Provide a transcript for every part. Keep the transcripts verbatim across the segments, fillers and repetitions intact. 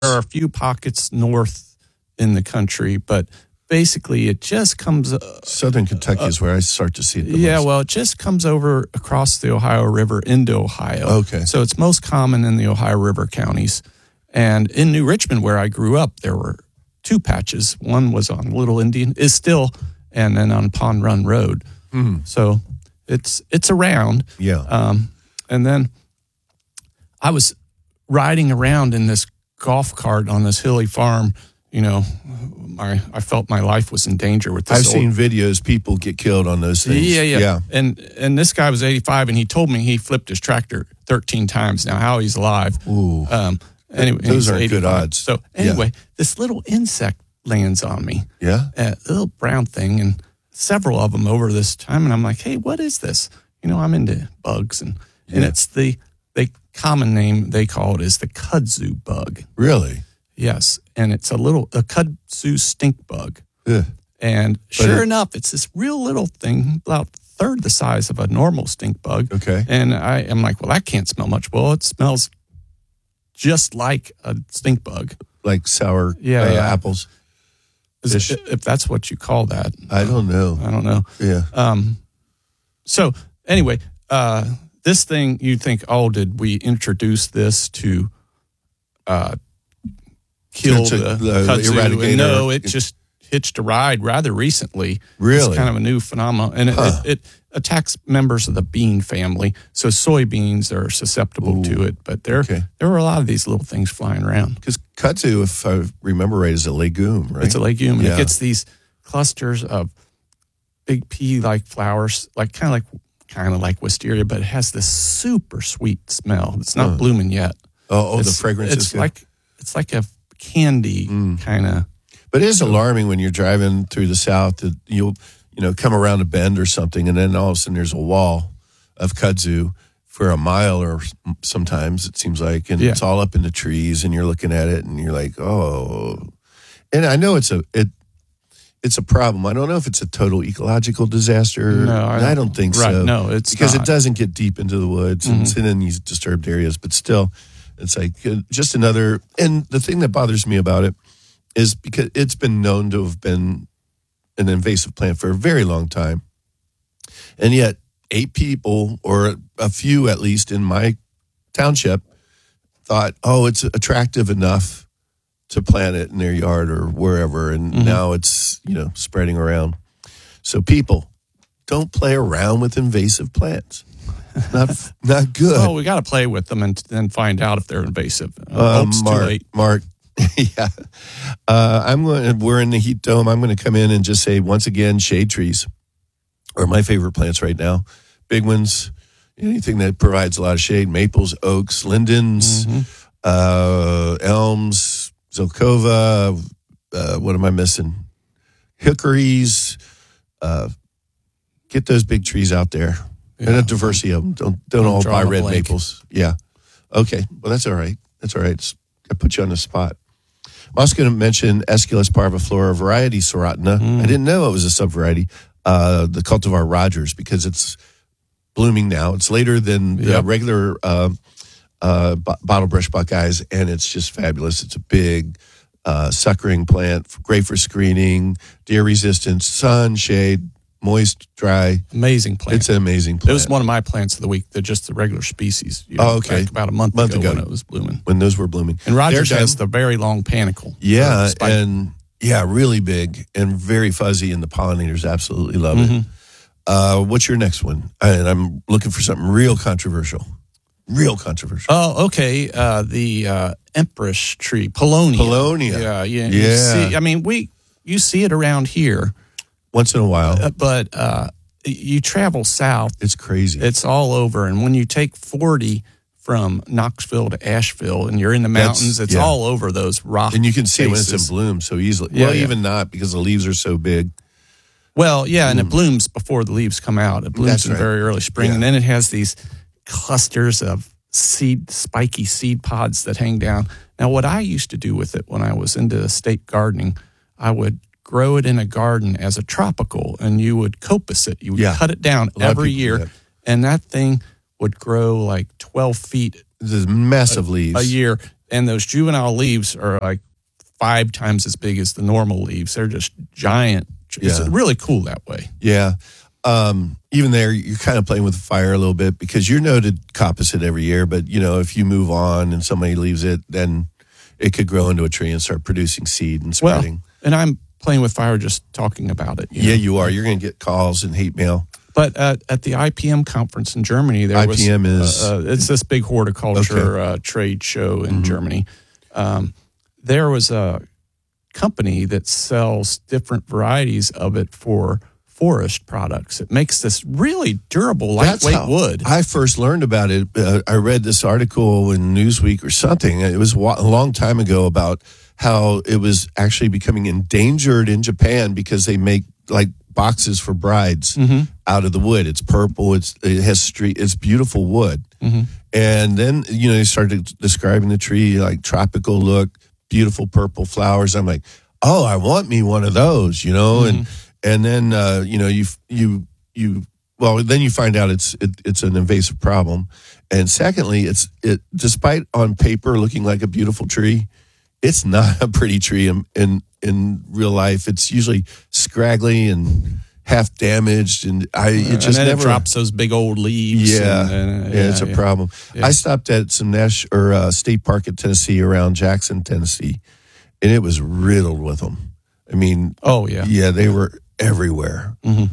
There are a few pockets north in the country, but basically it just comes... Uh, Southern Kentucky uh, is where I start to see it the Yeah, most. well, it just comes over across the Ohio River into Ohio. Okay. So it's most common in the Ohio River counties. And in New Richmond, where I grew up, there were two patches. One was on Little Indian, is still, and then on Pond Run Road. Mm. So it's it's around. Yeah. Um, and then I was riding around in this golf cart on this hilly farm. You know, my I felt my life was in danger with this. I've old, seen videos, people get killed on those things. Yeah, yeah, yeah. And and this guy was eighty-five, and he told me he flipped his tractor thirteen times. Now, how he's alive. Ooh. Um, anyway, those aren't good odds. So anyway, yeah. this little insect lands on me. Yeah. A little brown thing, and several of them over this time. And I'm like, hey, what is this? You know, I'm into bugs. And, yeah. and it's the, the common name they call it is the kudzu bug. Really? Yes. And it's a little, a kudzu stink bug. Ugh. And But sure it- enough, it's this real little thing, about a third the size of a normal stink bug. Okay. And I am like, well, that can't smell much. Well, it smells just like a stink bug. Like sour Yeah, uh, yeah. apples. Is Fish. it- if that's what you call that. I don't know. I don't know. Yeah. Um, so anyway, uh, this thing, you think, oh, did we introduce this to uh, kill To- to the, the kudzu? eradicator. And no, it just hitched a ride rather recently. Really? It's kind of a new phenomenon. And it, Huh. it, it attacks members of the bean family. So soybeans are susceptible Ooh. to it. But there, Okay. there were a lot of these little things flying around. Because kudzu, if I remember right, is a legume, right? It's a legume. And Yeah. it gets these clusters of big pea-like flowers, like kind of like kind of like wisteria, but it has this super sweet smell. It's not Huh. blooming yet. Oh, oh the It's- fragrance It's is good. like it's like a candy Mm. kind of. But it is alarming when you're driving through the South that you'll, you know, come around a bend or something, and then all of a sudden there's a wall of kudzu for a mile, or sometimes it seems like, and Yeah. it's all up in the trees, and you're looking at it, and you're like, oh. And I know it's a it, it's a problem. I don't know if it's a total ecological disaster. No, I I don't think right, so. no, it's because not. it doesn't get deep into the woods and Mhm. it's in these disturbed areas, but still, it's like uh, just another. And the thing that bothers me about it is because it's been known to have been an invasive plant for a very long time. And yet eight people, or a few at least in my township, thought, oh, it's attractive enough to plant it in their yard or wherever. And Mhm. now it's, you know, spreading around. So people, don't play around with invasive plants. Not not good. Well, we got to play with them and then find out if they're invasive. Uh, Uh, hope it's Mark, too late. Mark, yeah. Uh, I'm going. We're in the heat dome. I'm going to come in and just say once again, shade trees are my favorite plants right now. Big ones, anything that provides a lot of shade. Maples, oaks, lindens, Mhm. uh, elms, Zelkova. Uh, what am I missing? Hickories. Uh, get those big trees out there. And Yeah. a diversity of them. Don't don't I'm all buy drawing a red blank. maples. Yeah. Okay. Well, that's all right. That's all right. It's, I put you on the spot. I'm also going to mention Aesculus parviflora variety Soratina. Mm. I didn't know it was a subvariety. Uh, the cultivar Rogers, because it's blooming now. It's later than the Yep. regular uh, uh, b- bottle brush buckeyes, and it's just fabulous. It's a big uh, suckering plant, great for screening, deer resistance, sun, shade, moist, dry. Amazing plant. It's an amazing It plant. was one of my plants of the week. They're just the regular species. You know, Oh, okay. back about a month, Month ago, ago. when it was blooming. when those were blooming. And Rogers They're has done. the very long panicle. Yeah, or spike. and yeah, really big and very fuzzy, and the pollinators absolutely love it. Mhm. Uh, what's your next one? And I'm looking for something real controversial. Real controversial. Oh, okay. Uh, the uh, empress tree, Polonia. Polonia. Yeah, yeah. You Yeah. see, I mean, we you see it around here, Once in a while. uh, but uh, you travel south, It's crazy. it's all over. And when you take forty from Knoxville to Asheville, and you're in the That's- mountains, it's yeah. all over those rock. and you can see it when it's in faces. bloom so easily. Yeah, well, yeah. even not, because the leaves are so big. Well, yeah, and it blooms before the leaves come out. It blooms That's in right. very early spring, Yeah. and then it has these clusters of seed, spiky seed pods that hang down. Now, what I used to do with it when I was into estate gardening, I would grow it in a garden as a tropical, and you would coppice it. You would Yeah. cut it down A lot of every people do year, that. and that thing would grow like twelve feet There's massive leaves. a year. and those juvenile leaves are like five times as big as the normal leaves. They're just giant. It's Yeah. really cool that way. Yeah. Um, even there, you're kind of playing with fire a little bit because you're noted coppice it every year. But, you know, if you move on and somebody leaves it, then it could grow into a tree and start producing seed and spreading. Well, and I'm playing with fire just talking about it. You yeah, know? you are. You're going to get calls and hate mail. But uh, at the I P M conference in Germany, there I was P M is uh, uh, it's this big horticulture Okay. uh, trade show in Mhm. Germany. Um, there was a company that sells different varieties of it for forest products. It makes this really durable, That's lightweight how wood. I first learned about it. Uh, I read this article in Newsweek or something. It was wa- a long time ago about how it was actually becoming endangered in Japan because they make like boxes for brides Mhm. out of the wood. It's purple. It's it has street. It's beautiful wood. Mhm. And then you know they started describing the tree like tropical look, beautiful purple flowers. I'm like, oh, I want me one of those. You know, and and then uh, you know you you you well then you find out it's it, it's an invasive problem, and secondly, it's it despite on paper looking like a beautiful tree, it's not a pretty tree in in, in real life. It's usually scraggly and half damaged, and I it and just then never it drops those big old leaves. Yeah, and, uh, yeah, it's a yeah. problem. Yeah. I stopped at some Nash or uh, state park in Tennessee around Jackson, Tennessee, and it was riddled with them. I mean, Oh yeah. yeah, they were everywhere. Mhm.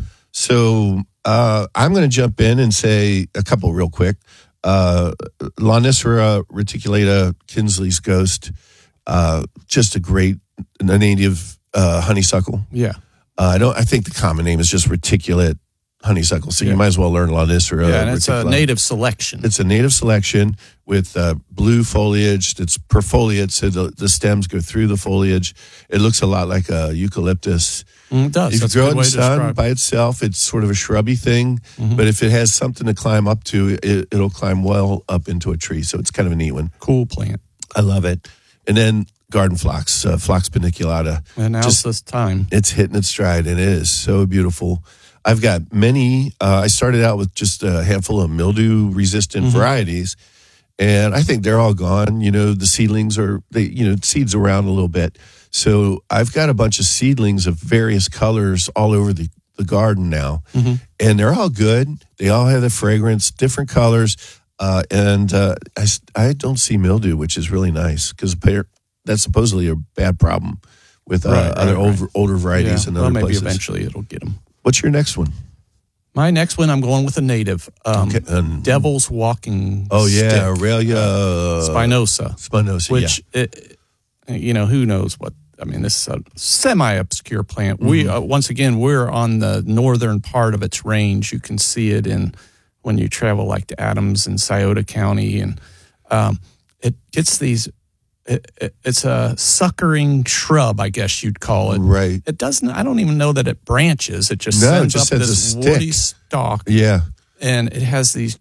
So uh, I'm going to jump in and say a couple real quick. Uh, Lonicera reticulata, Kinsley's ghost, uh, just a great a native uh, honeysuckle. Yeah. Uh, I don't. I think the common name is just reticulate honeysuckle. So Yeah. you might as well learn Lonicera. Yeah, and it's a reticulata. native selection. It's a native selection with uh, blue foliage that's perfoliate, so the, the stems go through the foliage. It looks a lot like a eucalyptus. Mm, it does. If That's you a grow good it in way the to sun describe it. by itself, it's sort of a shrubby thing. Mhm. But if it has something to climb up to, it, it'll climb well up into a tree. So it's kind of a neat one. Cool plant. I love it. And then garden phlox, uh, Phlox paniculata. And now's Just- this time. It's hitting its stride, and it is so beautiful. I've got many. Uh, I started out with just a handful of mildew-resistant Mhm. varieties, and I think they're all gone. You know, the seedlings are they. You know, seeds around a little bit. So I've got a bunch of seedlings of various colors all over the, the garden now, Mhm. and they're all good. They all have the fragrance, different colors, uh, and uh, I s- I don't see mildew, which is really nice because that's supposedly a bad problem with uh, Right, right, other right. older, older varieties Yeah. and Well, other maybe places. eventually it'll get them. What's your next one? My next one, I'm going with a native. Um, Okay, um, Devil's Walking Oh yeah, Stick, Aurelia Spinosa, spinosa. which, it, you know, who knows what. I mean, this is a semi-obscure plant. We Mm-hmm. uh, once again, we're on the northern part of its range. You can see it in when you travel like to Adams and Scioto County, and um, it gets these. It, it, it's a suckering shrub, I guess you'd call it. yeah. Right. It doesn't. I don't even know that it branches. It just No, it sends just up sends a this stick. woody stalk, Yeah. and it has these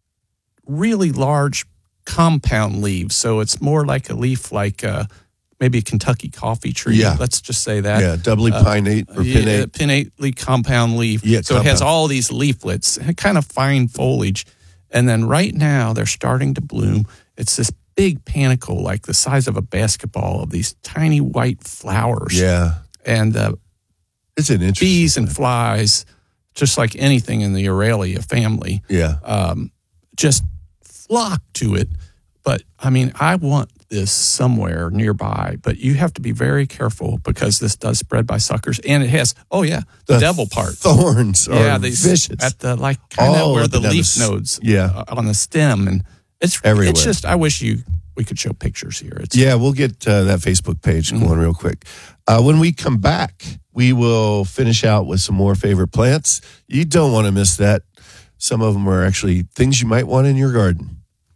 really large compound leaves. So it's more like a leaf, like uh, maybe a Kentucky coffee tree. Yeah. Let's just say that. Yeah. Doubly Uh, pinnate or Yeah, pinnate. pinnately compound leaf. Yeah, so it has compound. all these leaflets, and kind of fine foliage. And then right now they're starting to bloom. It's this big panicle, like the size of a basketball, of these tiny white flowers. Yeah. And uh, It's an interesting. bees and flies, just like anything in the Aurelia family, Yeah. um, just flock to it. But I mean, I want this somewhere nearby, but you have to be very careful because this does spread by suckers, and it has oh yeah, the, The devil part. Thorns are Yeah, these vicious. at the like kind of All where up the and down leaf the s- nodes, yeah. uh, on the stem, and it's Everywhere. It's just I wish you we could show pictures here. It's Yeah, we'll get uh, that Facebook page Mm-hmm. going real quick. Uh, when we come back, we will finish out with some more favorite plants. You don't want to miss that. Some of them are actually things you might want in your garden.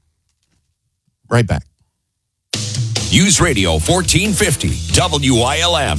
Right back. News Radio fourteen fifty, W I L M.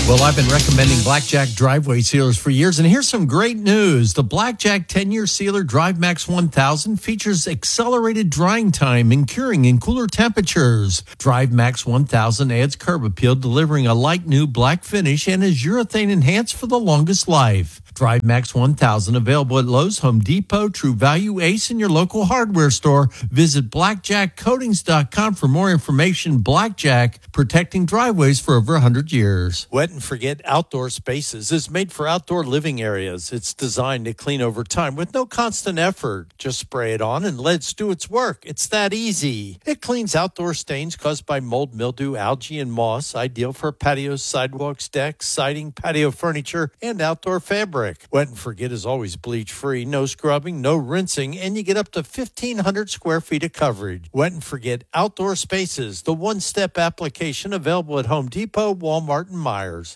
Well, I've been recommending Blackjack driveway sealers for years, and here's some great news. The Blackjack ten-year sealer DriveMax one thousand features accelerated drying time and curing in cooler temperatures. DriveMax one thousand adds curb appeal, delivering a light new black finish, and is urethane enhanced for the longest life. DriveMax one thousand available at Lowe's, Home Depot, True Value, Ace, and your local hardware store. Visit blackjack coatings dot com for more information. Blackjack, protecting driveways for over one hundred years. Wet and Forget Outdoor Spaces is made for outdoor living areas. It's designed to clean over time with no constant effort. Just spray it on and let it do its work. It's that easy. It cleans outdoor stains caused by mold, mildew, algae, and moss. Ideal for patios, sidewalks, decks, siding, patio furniture, and outdoor fabric. Wet and Forget is always bleach-free, no scrubbing, no rinsing, and you get up to fifteen hundred square feet of coverage. Wet and Forget Outdoor Spaces, the one-step application available at Home Depot, Walmart, and Myers.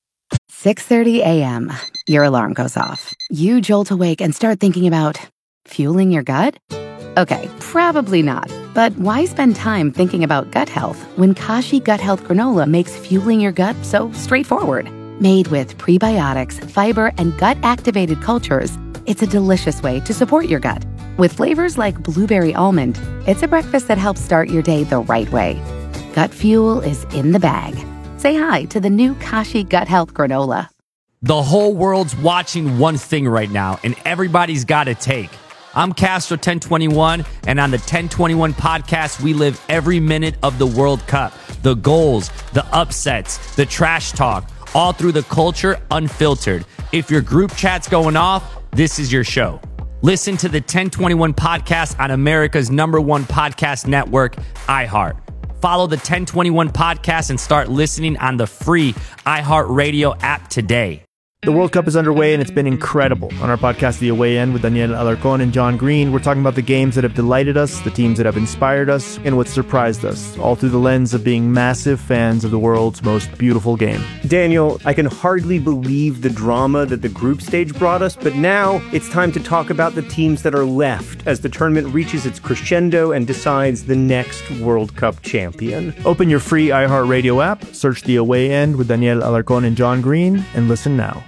six thirty a.m. Your alarm goes off. You jolt awake and start thinking about fueling your gut? Okay, probably not. But why spend time thinking about gut health when Kashi Gut Health Granola makes fueling your gut so straightforward? Made with prebiotics, fiber, and gut-activated cultures, it's a delicious way to support your gut. With flavors like blueberry almond, it's a breakfast that helps start your day the right way. Gut fuel is in the bag. Say hi to the new Kashi Gut Health Granola. The whole world's watching one thing right now, and everybody's got a take. I'm Castro ten twenty-one, and on the ten twenty-one podcast, we live every minute of the World Cup. The goals, the upsets, the trash talk, all through the culture, unfiltered. If your group chat's going off, this is your show. Listen to the ten twenty-one podcast on America's number one podcast network, iHeart. Follow the ten twenty-one podcast and start listening on the free iHeartRadio app today. The World Cup is underway, and it's been incredible. On our podcast, The Away End, with Daniel Alarcón and John Green, we're talking about the games that have delighted us, the teams that have inspired us, and what surprised us, all through the lens of being massive fans of the world's most beautiful game. Daniel, I can hardly believe the drama that the group stage brought us, but now it's time to talk about the teams that are left as the tournament reaches its crescendo and decides the next World Cup champion. Open your free iHeartRadio app, search The Away End with Daniel Alarcón and John Green, and listen now.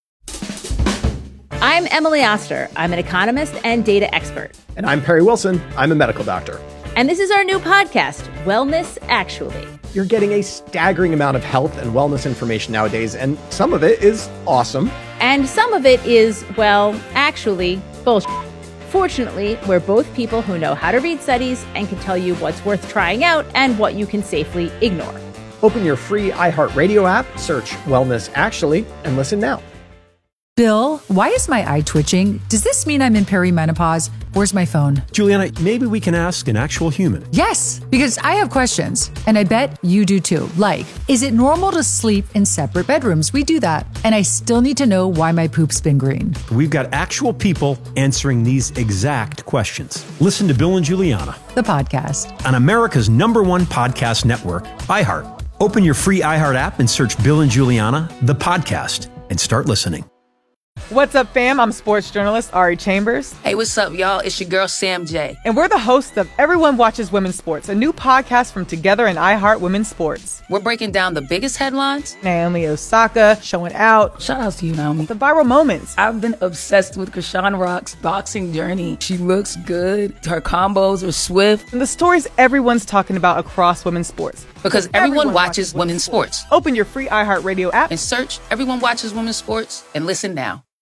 I'm Emily Oster. I'm an economist and data expert. And I'm Perry Wilson. I'm a medical doctor. And this is our new podcast, Wellness Actually. You're getting a staggering amount of health and wellness information nowadays, and some of it is awesome. And some of it is, well, actually, bullshit. Fortunately, we're both people who know how to read studies and can tell you what's worth trying out and what you can safely ignore. Open your free iHeartRadio app, search Wellness Actually, and listen now. Bill, why is my eye twitching? Does this mean I'm in perimenopause? Where's my phone? Juliana, maybe we can ask an actual human. Yes, because I have questions, and I bet you do too. Like, is it normal to sleep in separate bedrooms? We do that. And I still need to know why my poop's been green. We've got actual people answering these exact questions. Listen to Bill and Juliana, the podcast, on America's number one podcast network, iHeart. Open your free iHeart app and search Bill and Juliana, the podcast, and start listening. What's up, fam? I'm sports journalist Ari Chambers. Hey, what's up, y'all? It's your girl, Sam J. And we're the hosts of Everyone Watches Women's Sports, a new podcast from Together and iHeart Women's Sports. We're breaking down the biggest headlines. Naomi Osaka showing out. Shout out to you, Naomi. The viral moments. I've been obsessed with Krishan Rock's boxing journey. She looks good. Her combos are swift. And the stories everyone's talking about across women's sports. Because everyone, everyone watches, watches women's sports. sports. Open your free iHeartRadio app and search Everyone Watches Women's Sports and listen now.